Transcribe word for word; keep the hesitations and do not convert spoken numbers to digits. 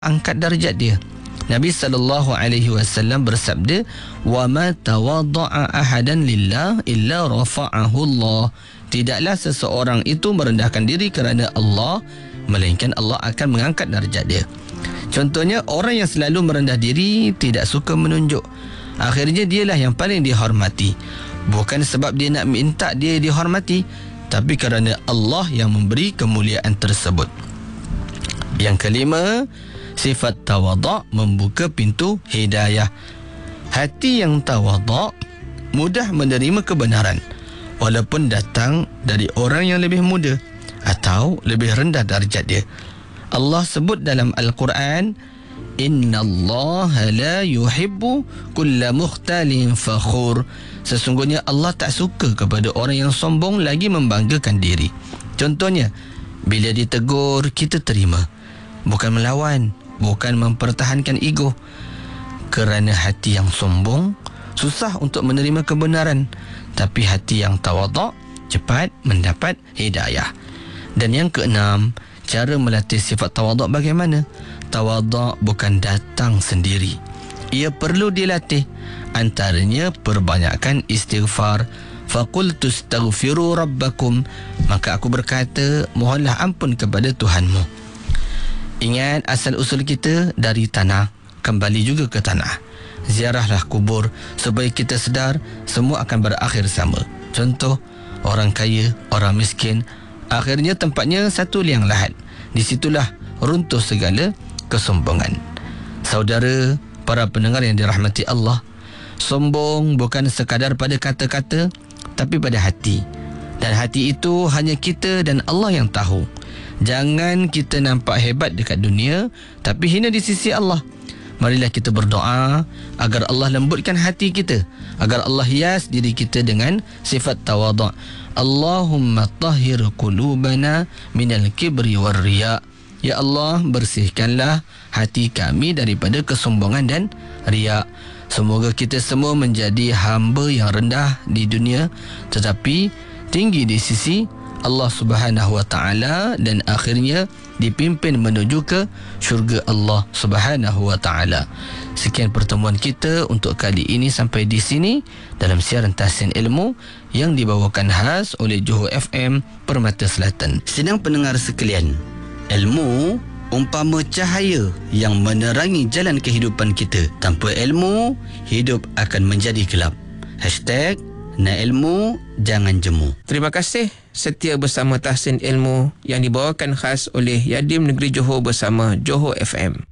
angkat darjat dia. Nabi sallallahu alaihi wasallam bersabda, "Wa ma tawadda'a ahadan lillah illa rafa'ahu Allah." Tidaklah seseorang itu merendahkan diri kerana Allah, melainkan Allah akan mengangkat darjat dia. Contohnya, orang yang selalu merendah diri, tidak suka menunjuk, akhirnya dialah yang paling dihormati. Bukan sebab dia nak minta dia dihormati, tapi kerana Allah yang memberi kemuliaan tersebut. Yang kelima, sifat tawaduk membuka pintu hidayah. Hati yang tawaduk mudah menerima kebenaran, walaupun datang dari orang yang lebih muda atau lebih rendah darjat dia. Allah sebut dalam Al-Quran, "Inna Allah la yuhibbu kulla mukhtalin fakhur." Sesungguhnya Allah tak suka kepada orang yang sombong lagi membanggakan diri. Contohnya, bila ditegur, kita terima, bukan melawan, bukan mempertahankan ego. Kerana hati yang sombong susah untuk menerima kebenaran, tapi hati yang tawaduk cepat mendapat hidayah. Dan yang keenam, cara melatih sifat tawaduk bagaimana? Tawaduk bukan datang sendiri, ia perlu dilatih. Antaranya perbanyakkan istighfar. Faqultu astaghfiru rabbakum, maka aku berkata, mohonlah ampun kepada Tuhanmu. Ingat, asal usul kita dari tanah, kembali juga ke tanah. Ziarahlah kubur supaya kita sedar semua akan berakhir sama. Contoh, orang kaya, orang miskin, akhirnya tempatnya satu liang lahat. Di situlah runtuh segala kesombongan. Saudara, para pendengar yang dirahmati Allah, sombong bukan sekadar pada kata-kata, tapi pada hati. Dan hati itu hanya kita dan Allah yang tahu. Jangan kita nampak hebat dekat dunia, tapi hina di sisi Allah. Marilah kita berdoa agar Allah lembutkan hati kita, agar Allah hias diri kita dengan sifat tawaduk. Allahumma tahhir qulubana minal kibri war riya. Ya Allah, bersihkanlah hati kami daripada kesombongan dan riya. Semoga kita semua menjadi hamba yang rendah di dunia, tetapi tinggi di sisi Allah Subhanahu wa taala, dan akhirnya dipimpin menuju ke syurga Allah Subhanahu wa taala. Sekian pertemuan kita untuk kali ini, sampai di sini dalam siaran Tahsin Ilmu yang dibawakan khas oleh Johor F M Permata Selatan. Sedang pendengar sekalian, ilmu umpama cahaya yang menerangi jalan kehidupan kita. Tanpa ilmu, hidup akan menjadi gelap. Hashtag nak ilmu, jangan jemu. Terima kasih setia bersama Tahsin Ilmu yang dibawakan khas oleh Yadim Negeri Johor bersama Johor F M.